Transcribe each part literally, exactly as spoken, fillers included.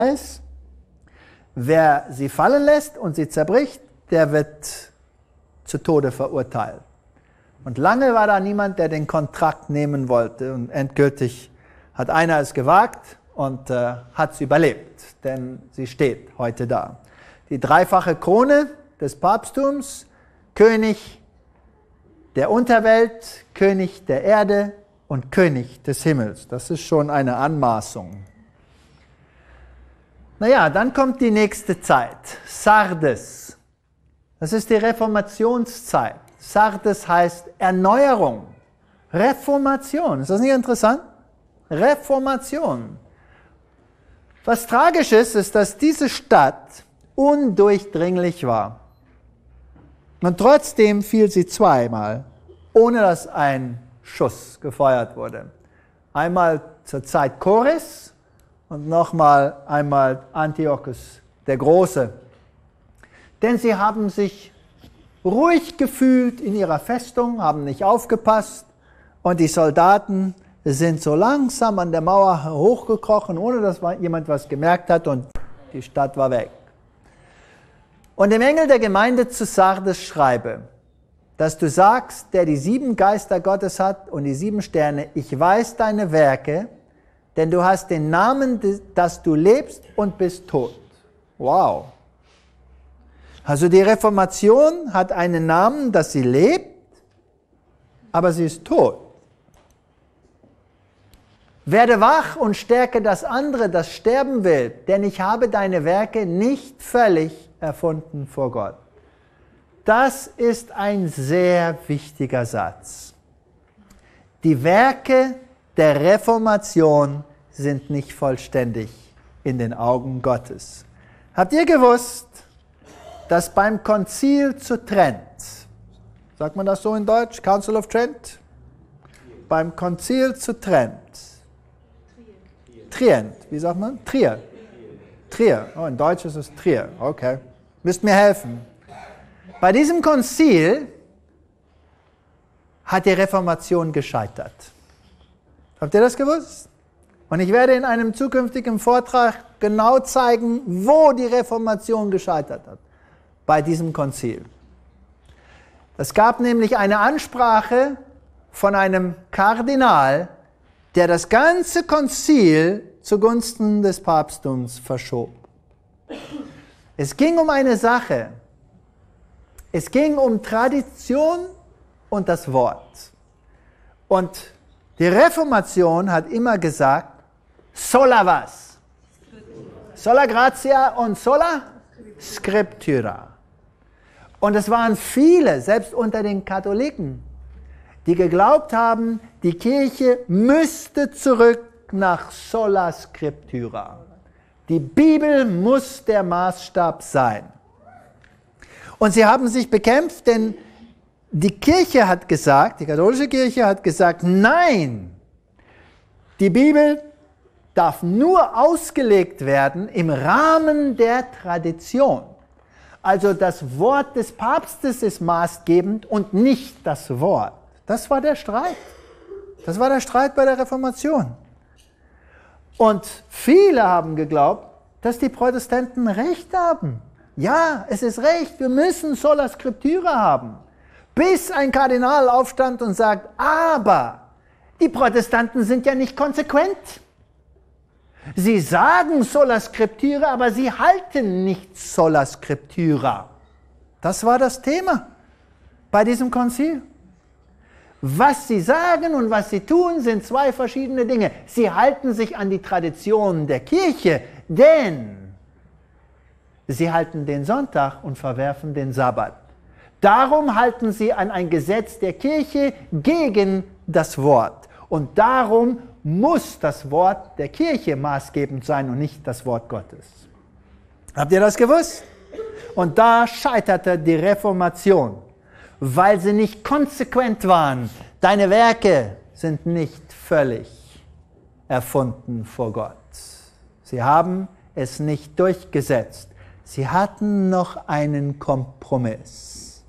ist, wer sie fallen lässt und sie zerbricht, der wird zu Tode verurteilt. Und lange war da niemand, der den Kontrakt nehmen wollte. Und endgültig hat einer es gewagt und äh, hat es überlebt, denn sie steht heute da. Die dreifache Krone des Papsttums, König der Unterwelt, König der Erde und König des Himmels. Das ist schon eine Anmaßung. Naja, dann kommt die nächste Zeit, Sardes. Das ist die Reformationszeit. Sardes heißt Erneuerung, Reformation. Ist das nicht interessant? Reformation. Was tragisch ist, ist, dass diese Stadt undurchdringlich war. Und trotzdem fiel sie zweimal, ohne dass ein Schuss gefeuert wurde. Einmal zur Zeit Chores und nochmal einmal Antiochus der Große. Denn sie haben sich ruhig gefühlt in ihrer Festung, haben nicht aufgepasst und die Soldaten sind so langsam an der Mauer hochgekrochen, ohne dass jemand was gemerkt hat und die Stadt war weg. Und dem Engel der Gemeinde zu Sardes schreibe, dass du sagst, der die sieben Geister Gottes hat und die sieben Sterne, ich weiß deine Werke, denn du hast den Namen, dass du lebst und bist tot. Wow. Also die Reformation hat einen Namen, dass sie lebt, aber sie ist tot. Werde wach und stärke das andere, das sterben will, denn ich habe deine Werke nicht völlig erfunden vor Gott. Das ist ein sehr wichtiger Satz. Die Werke der Reformation sind nicht vollständig in den Augen Gottes. Habt ihr gewusst, dass beim Konzil zu Trent, sagt man das so in Deutsch, Council of Trent? Beim Konzil zu Trent, Trient, wie sagt man? Trier. Trier, oh, in Deutsch ist es Trier, okay. Müsst mir helfen. Bei diesem Konzil hat die Reformation gescheitert. Habt ihr das gewusst? Und ich werde in einem zukünftigen Vortrag genau zeigen, wo die Reformation gescheitert hat. Bei diesem Konzil. Es gab nämlich eine Ansprache von einem Kardinal, der das ganze Konzil zugunsten des Papsttums verschob. Es ging um eine Sache. Es ging um Tradition und das Wort. Und die Reformation hat immer gesagt, sola was? Sola gratia und sola scriptura. Und es waren viele, selbst unter den Katholiken, die geglaubt haben, die Kirche müsste zurück nach sola scriptura. Die Bibel muss der Maßstab sein. Und sie haben sich bekämpft, denn die Kirche hat gesagt, die katholische Kirche hat gesagt, nein, die Bibel darf nur ausgelegt werden im Rahmen der Tradition. Also das Wort des Papstes ist maßgebend und nicht das Wort. Das war der Streit. Das war der Streit bei der Reformation. Und viele haben geglaubt, dass die Protestanten recht haben. Ja, es ist recht, wir müssen sola scriptura haben. Bis ein Kardinal aufstand und sagt, aber die Protestanten sind ja nicht konsequent. Sie sagen sola scriptura, aber sie halten nicht sola scriptura. Das war das Thema bei diesem Konzil. Was sie sagen und was sie tun, sind zwei verschiedene Dinge. Sie halten sich an die Traditionen der Kirche, denn sie halten den Sonntag und verwerfen den Sabbat. Darum halten sie an ein Gesetz der Kirche gegen das Wort. Und darum muss das Wort der Kirche maßgebend sein und nicht das Wort Gottes. Habt ihr das gewusst? Und da scheiterte die Reformation, weil sie nicht konsequent waren. Deine Werke sind nicht völlig erfunden vor Gott. Sie haben es nicht durchgesetzt. Sie hatten noch einen Kompromiss.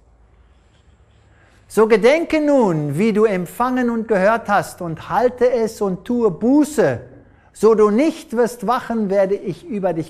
So gedenke nun, wie du empfangen und gehört hast, und halte es und tue Buße. So du nicht wirst wachen, werde ich über dich